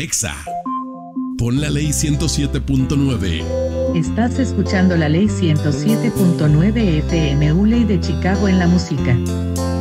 Exa. Pon la ley 107.9. Estás escuchando la ley 107.9 FM, ley de Chicago en la música.